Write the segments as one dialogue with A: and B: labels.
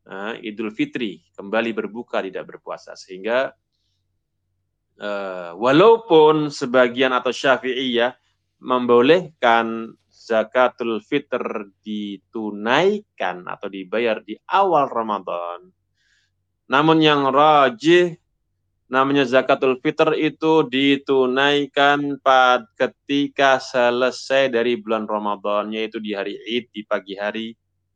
A: Idul Fitri, kembali berbuka, tidak berpuasa. Sehingga walaupun sebagian atau Syafi'iyah membolehkan zakatul fitr ditunaikan atau dibayar di awal Ramadan, namun yang rajih namanya zakatul fitr itu ditunaikan ketika selesai dari bulan Ramadan, yaitu di hari Id, di pagi hari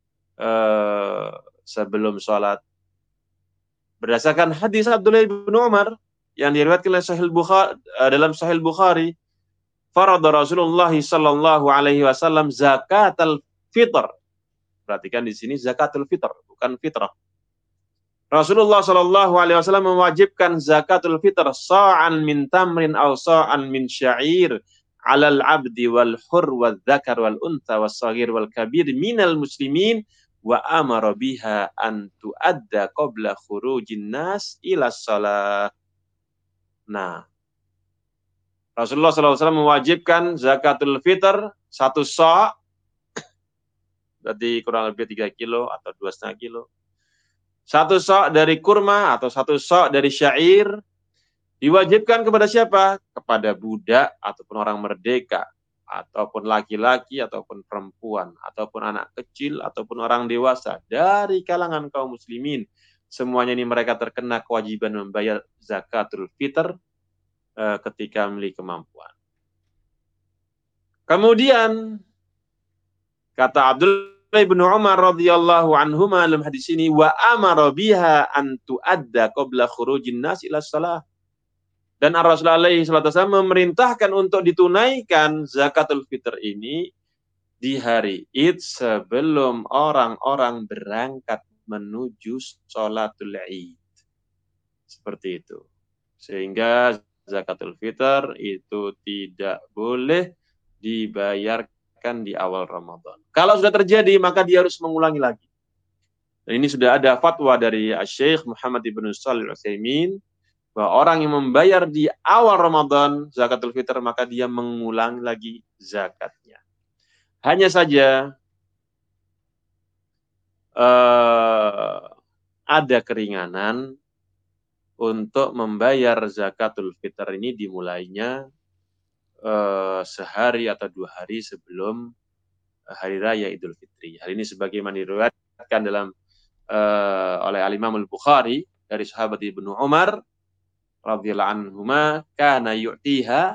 A: sebelum sholat. Berdasarkan hadis Abdullah bin Umar yang diriwayatkan oleh Sahih Bukhari, dalam Sahih Bukhari, farada Rasulullah sallallahu alaihi wasallam zakatul fitr. Perhatikan di sini zakatul fitr, bukan fitrah. Rasulullah sallallahu alaihi wasallam mewajibkan zakatul fitr sa'an min tamrin aw sa'an min sya'ir 'alal 'abdi wal hur wal dzakar wal untha was shaghir wal kabir minal muslimin wa amara biha an tu'adda qabla khurujin nas ila shalah. Nah, Rasulullah SAW mewajibkan zakatul fitr 1 sa', berarti kurang lebih 3 kilo atau 2,5 kilo. 1 sa' dari kurma atau 1 sa' dari syair diwajibkan kepada siapa? Kepada budak ataupun orang merdeka, ataupun laki-laki ataupun perempuan, ataupun anak kecil ataupun orang dewasa dari kalangan kaum muslimin. Semuanya ini mereka terkena kewajiban membayar zakatul fitr ketika memiliki kemampuan. Kemudian kata Abdullah bin Umar radhiyallahu anhuma dalam hadis ini, wa amara biha an tu'adda qabla khurujin nas ila shalah. Dan Rasulullah SAW memerintahkan untuk ditunaikan zakatul fitr ini di hari Id sebelum orang-orang berangkat menuju sholatul Id. Seperti itu. Sehingga zakatul fitr itu tidak boleh dibayarkan di awal Ramadan. Kalau sudah terjadi, maka dia harus mengulangi lagi. Dan ini sudah ada fatwa dari Syekh Muhammad ibn Shalih Al-Utsaimin bahwa orang yang membayar di awal Ramadan zakatul fitr, maka dia mengulangi lagi zakatnya. Hanya saja ada keringanan untuk membayar zakatul fitr ini dimulainya sehari atau 2 hari sebelum hari raya Idul Fitri. Hal ini sebagaimana diriwayatkan oleh Al-Imam Al-Bukhari dari sahabat Ibnu Umar radhiyallahu anhuma, kana yu'tiha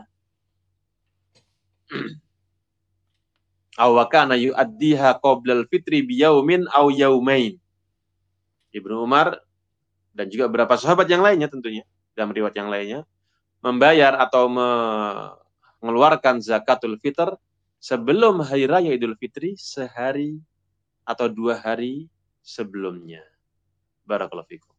A: aw kana yu'addiha qabla al-fitri biyaumin aw yaumain. Ibnu Umar dan juga beberapa sahabat yang lainnya tentunya dalam riwayat yang lainnya membayar atau mengeluarkan zakatul fitr sebelum hari raya Idul Fitri sehari atau 2 hari sebelumnya. Barakallahu fikum.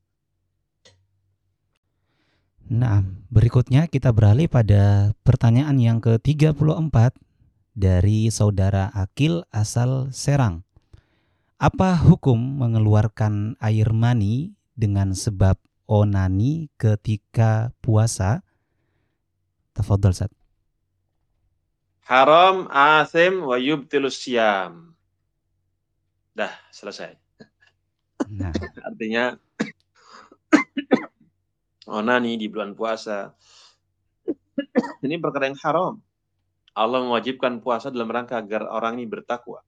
B: Nah, berikutnya kita beralih pada pertanyaan yang ke-34 dari saudara Akil asal Serang. Apa hukum mengeluarkan air mani dengan sebab onani ketika puasa? Tafadhol, Ustaz.
A: Haram, asim, wa yubtilus syam. Dah, selesai. Nah, artinya onani di bulan puasa ini perkara yang haram. Allah mewajibkan puasa dalam rangka agar orang ini bertakwa.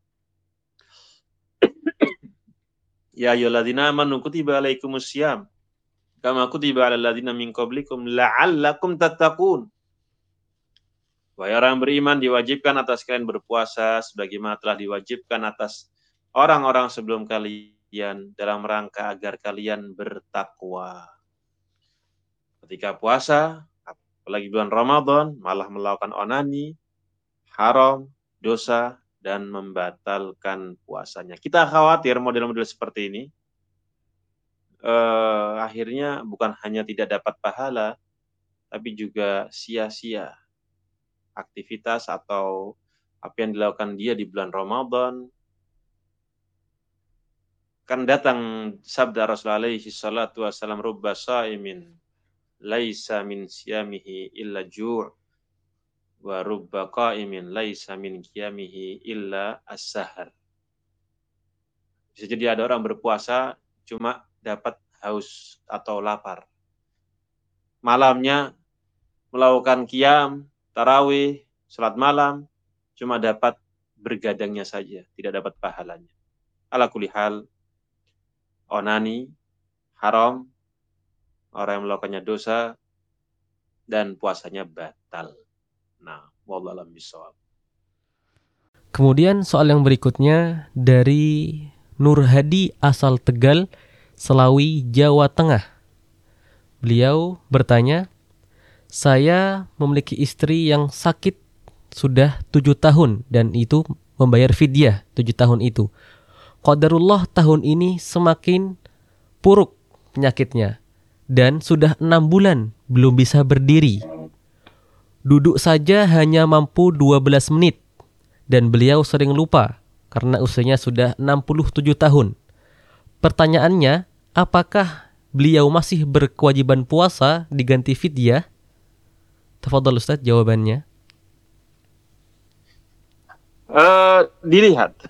A: Ya ayyuhalladzina amanu kutiba alaikumus syiyam kama kutiba alal ladzina min qablikum la'allakum tattaqun. Wahai orang beriman, diwajibkan atas kalian berpuasa sebagaimana telah diwajibkan atas orang-orang sebelum kalian dalam rangka agar kalian bertakwa. Ketika puasa, apalagi bulan Ramadan, malah melakukan onani, haram, dosa, dan membatalkan puasanya. Kita khawatir model-model seperti ini akhirnya bukan hanya tidak dapat pahala, tapi juga sia-sia aktivitas atau apa yang dilakukan dia di bulan Ramadan. Kan datang sabda Rasulullah alaihi salatu wassalam, rubba sa'imin laisa min siyamihi illa ju' wa rubba qa'imin laisa min qiyamihi illa as-sahar. Bisa jadi ada orang berpuasa cuma dapat haus atau lapar. Malamnya melakukan qiyam, tarawih, salat malam, cuma dapat bergadangnya saja, tidak dapat pahalanya. Ala kulli hal, onani, haram, orang yang melakukannya dosa, dan puasanya batal. Nah, wallahu a'lam bishawab.
C: Kemudian soal yang berikutnya dari Nur Hadi asal Tegal, Selawi, Jawa Tengah. Beliau bertanya, saya memiliki istri yang sakit sudah 7 tahun dan itu membayar fidyah 7 tahun itu. Qadarullah tahun ini semakin buruk penyakitnya dan sudah 6 bulan belum bisa berdiri. Duduk saja hanya mampu 12 menit dan beliau sering lupa karena usianya sudah 67 tahun. Pertanyaannya, apakah beliau masih berkewajiban puasa diganti fidyah? Tafadhal Ustaz jawabannya.
A: Dilihat.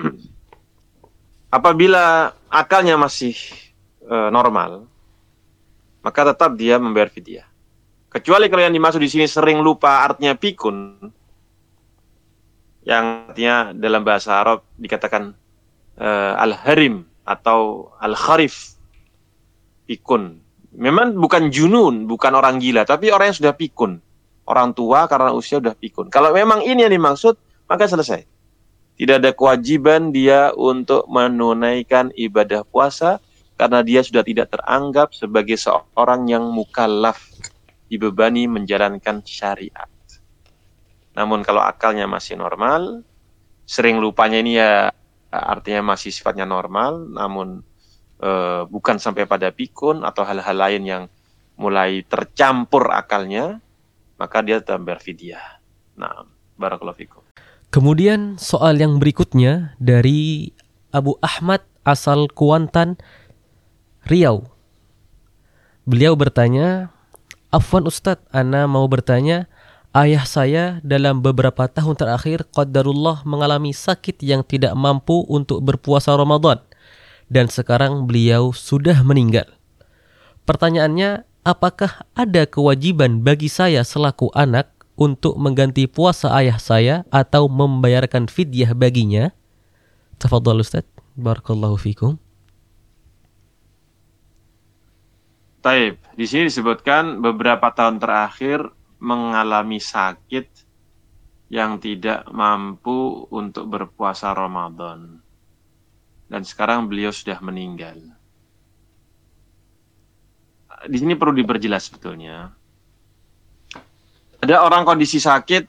A: Apabila akalnya masih normal, maka tetap dia membayar fidyah. Kecuali kalau yang dimaksud di sini sering lupa artinya pikun, yang artinya dalam bahasa Arab dikatakan al-harim atau al-kharif, pikun. Memang bukan junun, bukan orang gila, tapi orang yang sudah pikun. Orang tua karena usia sudah pikun. Kalau memang ini yang dimaksud, maka selesai. Tidak ada kewajiban dia untuk menunaikan ibadah puasa karena dia sudah tidak teranggap sebagai seorang yang mukallaf, dibebani menjalankan syariat. Namun kalau akalnya masih normal, sering lupanya ini ya artinya masih sifatnya normal, namun bukan sampai pada pikun atau hal-hal lain yang mulai tercampur akalnya, maka dia tetap membayar fidyah. Nah, barakallahu fikum.
C: Kemudian soal yang berikutnya dari Abu Ahmad asal Kuantan, Riau. Beliau bertanya, Afwan Ustadz, ana mau bertanya, ayah saya dalam beberapa tahun terakhir qadarullah mengalami sakit yang tidak mampu untuk berpuasa Ramadan dan sekarang beliau sudah meninggal. Pertanyaannya, apakah ada kewajiban bagi saya selaku anak untuk mengganti puasa ayah saya atau membayarkan fidyah baginya? Tafadhal Ustaz, barakallahu fikum.
A: Taib, di sini disebutkan beberapa tahun terakhir mengalami sakit yang tidak mampu untuk berpuasa Ramadan. Dan sekarang beliau sudah meninggal. Di sini perlu diperjelas sebetulnya. Ada orang kondisi sakit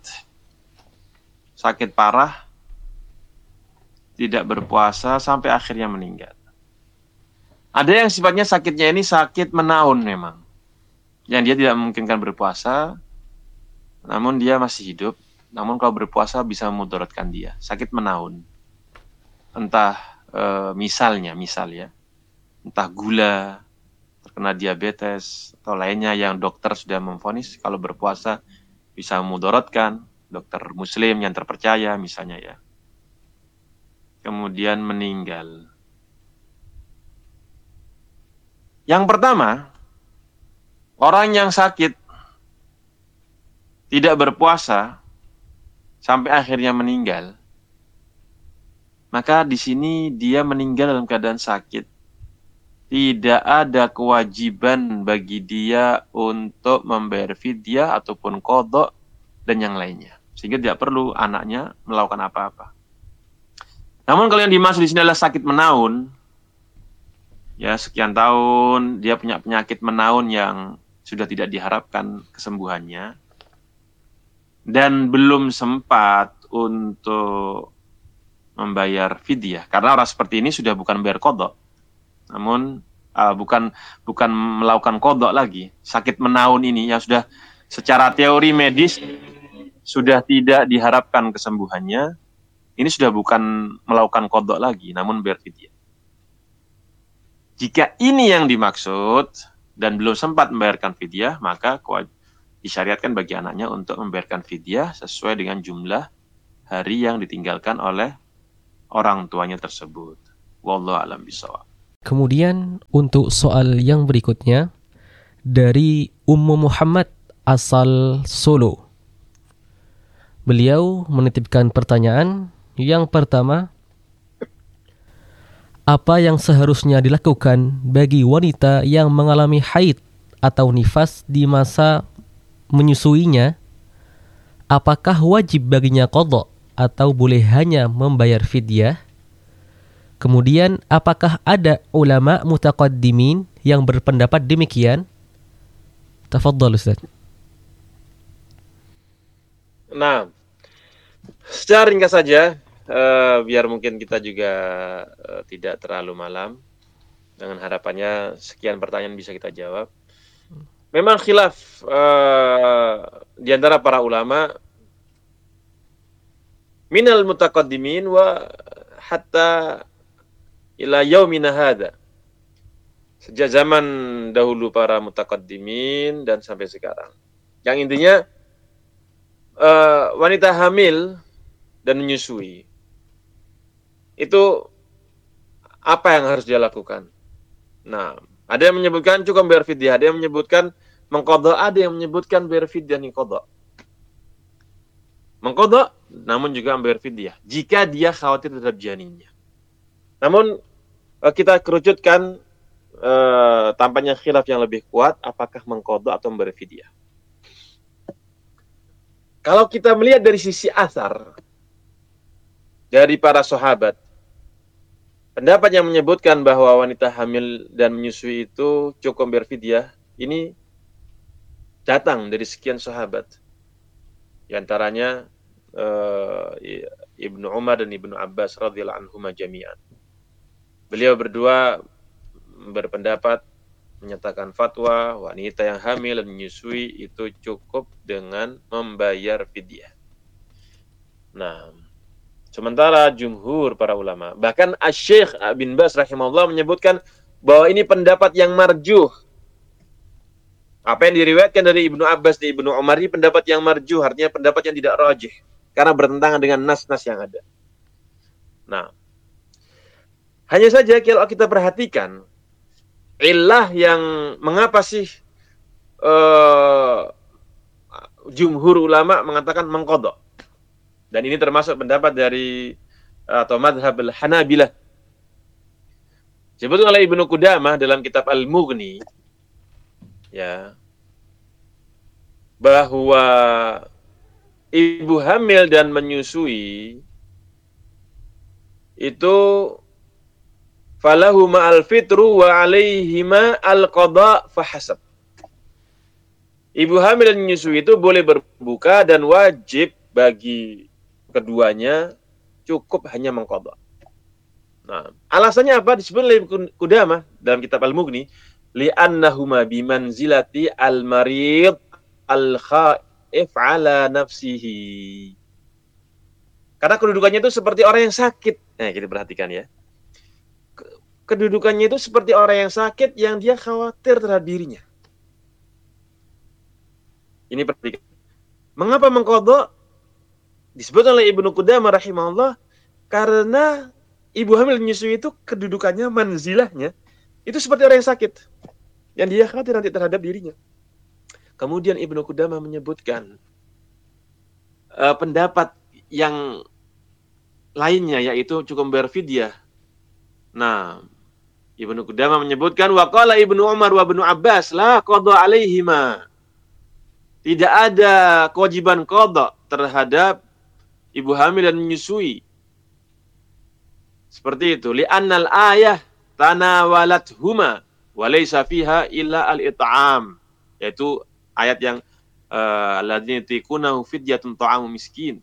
A: parah, tidak berpuasa sampai akhirnya meninggal. Ada yang sifatnya sakitnya ini sakit menaun memang. Yang dia tidak memungkinkan berpuasa, namun dia masih hidup. Namun kalau berpuasa bisa memudaratkan dia. Sakit menaun. Entah misal ya. Entah gula, terkena diabetes, atau lainnya yang dokter sudah memvonis kalau berpuasa bisa memudaratkan. Dokter muslim yang terpercaya misalnya ya. Kemudian meninggal. Yang pertama, orang yang sakit tidak berpuasa sampai akhirnya meninggal, maka di sini dia meninggal dalam keadaan sakit. Tidak ada kewajiban bagi dia untuk membayar fidyah ataupun qadha dan yang lainnya. Sehingga tidak perlu anaknya melakukan apa-apa. Namun kalau yang dimaksud di sini adalah sakit menaun, ya sekian tahun dia punya penyakit menaun yang sudah tidak diharapkan kesembuhannya dan belum sempat untuk membayar fidyah karena orang seperti ini sudah bukan membayar qadha, namun bukan melakukan qadha lagi. Sakit menaun ini yang sudah secara teori medis sudah tidak diharapkan kesembuhannya, ini sudah bukan melakukan qadha lagi namun membayar fidyah. Jika ini yang dimaksud dan belum sempat membayarkan fidyah, maka disyariatkan bagi anaknya untuk membayarkan fidyah sesuai dengan jumlah hari yang ditinggalkan oleh orang tuanya tersebut. Wallahu a'lam bishawab.
C: Kemudian untuk soal yang berikutnya dari Ummu Muhammad asal Solo. Beliau menitipkan pertanyaan yang pertama, apa yang seharusnya dilakukan bagi wanita yang mengalami haid atau nifas di masa menyusuinya? Apakah wajib baginya qadha atau boleh hanya membayar fidyah? Kemudian, apakah ada ulama mutaqaddimin yang berpendapat demikian? Tafadhal Ustaz.
A: Nah, secara ringkas saja, biar mungkin kita juga tidak terlalu malam, dengan harapannya sekian pertanyaan bisa kita jawab. Memang khilaf di antara para ulama minal mutaqaddimin wa hatta ila yaumina hadza. Sejak zaman dahulu para mutaqaddimin dan sampai sekarang. Yang intinya wanita hamil dan menyusui itu apa yang harus dia lakukan? Nah, ada yang menyebutkan cukup bayar fidyah, ada yang menyebutkan mengqadha, ada yang menyebutkan bayar fidyah ni qadha. Mengqadha namun juga bayar fidyah jika dia khawatir terhadap janinnya. Namun kita kerucutkan tampaknya khilaf yang lebih kuat, apakah mengqadha atau membayar fidyah. Kalau kita melihat dari sisi asar dari para sahabat, pendapat yang menyebutkan bahwa wanita hamil dan menyusui itu cukup membayar fidyah, ini datang dari sekian sahabat. Di antaranya Ibnu Umar dan Ibnu Abbas radhiyallahu anhuma jami'an. Beliau berdua berpendapat menyatakan fatwa wanita yang hamil dan menyusui itu cukup dengan membayar fidyah. Nah, sementara jumhur para ulama, bahkan Asy-Syaikh bin Baz rahimahullah menyebutkan bahwa ini pendapat yang marjuh. Apa yang diriwayatkan dari Ibnu Abbas dan Ibnu Umar ini pendapat yang marjuh, artinya pendapat yang tidak rajih karena bertentangan dengan nas-nas yang ada. Nah, hanya saja kalau kita perhatikan illah yang mengapa sih jumhur ulama mengatakan mengqadha. Dan ini termasuk pendapat dari atau madhab al-Hanabilah. Disebutkan oleh Ibnu Qudamah dalam kitab Al-Mughni, ya, bahwa ibu hamil dan menyusui itu falahu ma'al fitru wa alaihima al-qadha fahasab. Ibu hamil dan menyusui itu boleh berbuka dan wajib bagi keduanya cukup hanya mengqadha. Nah, alasannya apa? Disebut oleh Qudamah dalam kitab Al-Mughni, li'annahuma bimanzilati al-marid al-khaif ala nafsihi. Karena kedudukannya itu seperti orang yang sakit. Nah, kita perhatikan ya. Kedudukannya itu seperti orang yang sakit yang dia khawatir terhadap dirinya. Ini perhatikan. Mengapa mengqadha? Disebut oleh Ibnu Qudamah rahimahullah karena ibu hamil menyusui itu kedudukannya, manzilahnya itu seperti orang yang sakit yang dia khawatir nanti terhadap dirinya. Kemudian Ibnu Qudamah menyebutkan pendapat yang lainnya, yaitu cukup membayar fidyah. Nah, Ibnu Qudamah menyebutkan waqala Ibnu Umar wa Ibnu Abbas la qadha alaihima. Tidak ada kewajiban qadha terhadap ibu hamil dan menyusui. Seperti itu. Li'annal ayah tanawalathuma wa laysa fiha illa al-it'am. Yaitu ayat yang alladzina yutiqunahu fidyatun ta'amu miskin.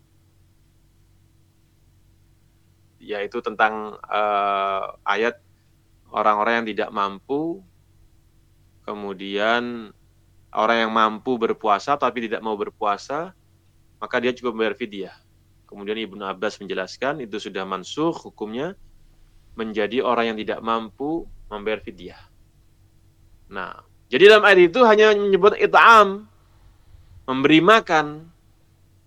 A: Yaitu tentang ayat orang-orang yang tidak mampu, kemudian orang yang mampu berpuasa tapi tidak mau berpuasa, maka dia cukup membayar fidyah. Kemudian Ibnu Abbas menjelaskan itu sudah mansukh hukumnya menjadi orang yang tidak mampu membayar fidyah. Nah, jadi dalam ayat itu hanya menyebut it'am, memberi makan.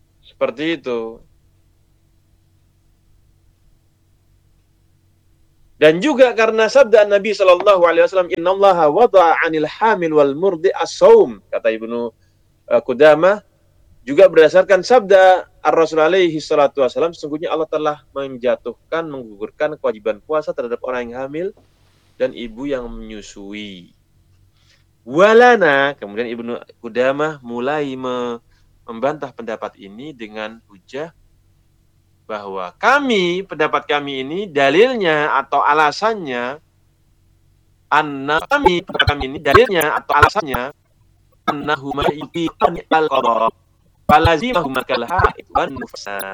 A: Seperti itu. Dan juga karena sabda Nabi sallallahu alaihi wasallam, "Innallaha wada'a 'anil hamil wal murdi as-shaum," kata Ibnu Qudamah, juga berdasarkan sabda Ar-Rasul alaihi salatu wasallam, sesungguhnya Allah telah menggugurkan kewajiban puasa terhadap orang yang hamil dan ibu yang menyusui. Walana, kemudian Ibnu Qudamah mulai membantah pendapat ini dengan hujah bahwa pendapat kami ini dalilnya atau alasannya annahuma yuqitan al-qada falazimahuma kal haid wan nufsan.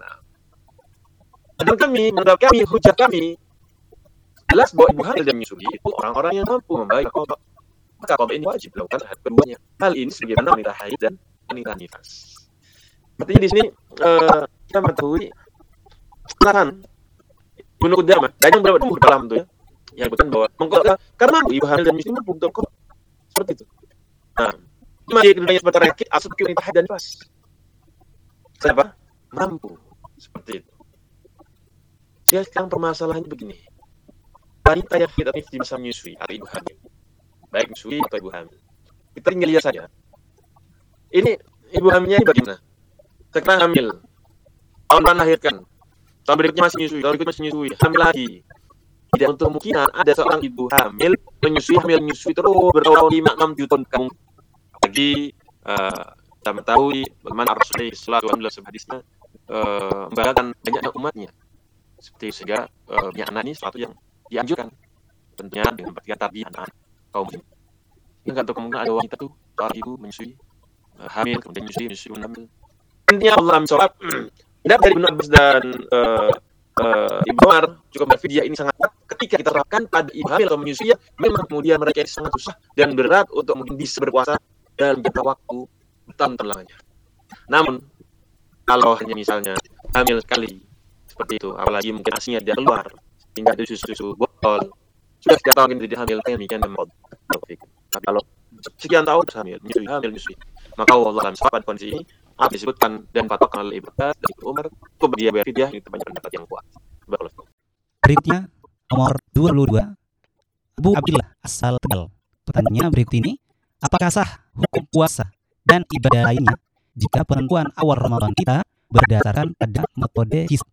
A: Dan menurut kami, hujah kami jelas bahwa ibu hamil dan menyusui itu orang-orang yang mampu membayar qada. Maka qada ini wajib dilakukan terhadap keduanya. Hal ini sebagaimana wanita haid dan wanita nifas. Artinya di sini kita mengetahui alasan Ibnu Qudamah dan yang berapa umur dalam itu yang bukan bahwa karena ibu hamil dan menyusui mampu untuk qada. Seperti itu. Nah, masih keduanya sebagai rakit asal wanita haid dan nifas. Kenapa? Mampu. Seperti itu. Jadi sekarang permasalahannya begini. Wanita yang haid di masa menyusui atau ibu hamil, baik menyusui atau ibu hamil, kita tinggal lihat saja. Ini ibu hamilnya ini bagaimana? Sekarang hamil, tahun depan lahirkan, tahun berikutnya masih menyusui, tahun berikutnya masih menyusui, hamil lagi. Tidak untuk kemungkinan ada seorang ibu hamil menyusui terus bertahun 5-6 tahun kamu. Lagi kita mengetahui bagaimana Rasulullah SAW dalam hadisnya membanggakan banyaknya umatnya. Seperti sehingga punya anak ini sesuatu yang dianjurkan, tentunya dengan perhatian tarbiyah anak kaum muslim. Enggak tahu kemungkinan ada wanita tuh seorang ibu menyusui hamil kemudian menyusui hamil. Intinya Allah menjawab tidak dari Ibnu Abbas dan Ibnu Umar cukup berfidyah ini sangat kuat ketika kita terapkan pada ibu hamil atau menyusui, memang kemudian mereka ini sangat susah dan berat untuk mungkin bisa berpuasa dalam jangka waktu bertahun-tahun lamanya. Namun kalau hanya misalnya hamil sekali seperti itu, apalagi mungkin asinya dia keluar hingga itu susu botol, sudah 3 tahun ini tidak hamil, yang demikian membuat. Tapi kalau sekian tahun hamil menyusui, maka Allah dalam sahabat kondisi ini apa disebutkan dan patokkan oleh Ibnu Abbas dan Ibnu Umar, itu dia berfidyah itu banyak pendapat yang kuat.
B: Berikutnya nomor 22, Abu Abdillah asal Tegal. Pertanyaannya berikut ini, apakah sah hukum puasa dan ibadah lainnya jika penentuan awal Ramadan kita berdasarkan pada metode hisab?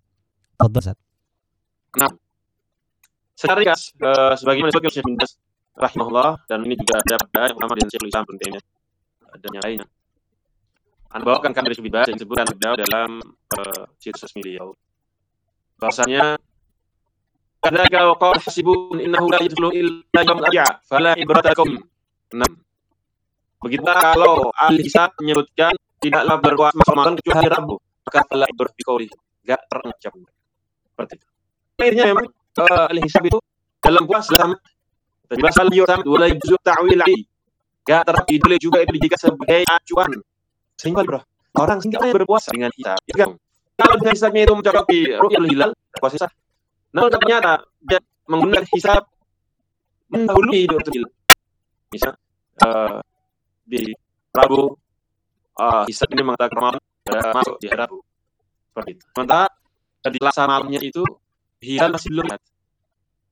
A: Nah, secara ringkas, sebagaimana disebutkan oleh Syekh bin Baz rahimahullah, dan ini juga ada pada yang ulama dan Syekhul Islam pentingnya dan yang lainnya. Anda bawakan kan dari Syekh bin Baz yang disebutkan dalam situs resmi beliau. Bahasanya ada qaul hasibun innahu la yadkhulu illa yawmul arba'a fala ibratakum. Nah, begitu kalau ahli hisab menyebutkan tidaklah berpuasa Ramadan kecuali hari Rabu, maka fala ibratakum, enggak terucap. Seperti itu. Akhirnya memang al-hisab itu dalam puasa sama bahasa liur sama wala yujuz ta'wil ai. Enggak terpidul juga itu dijadikan sebagai acuan. Sehingga orang berpuasa dengan hisab. Ya, kalau dengan hisabnya itu mencapai ru'yatul hilal, puasa sah. Namun ternyata dia menggunakan hisab mendahului ru'yatul hilal. Misal di Rabu hisab ini mengatakan Ramadan masuk di hari Rabu. Seperti itu. Sementara di Selasa malamnya itu hilal masih belum lihat.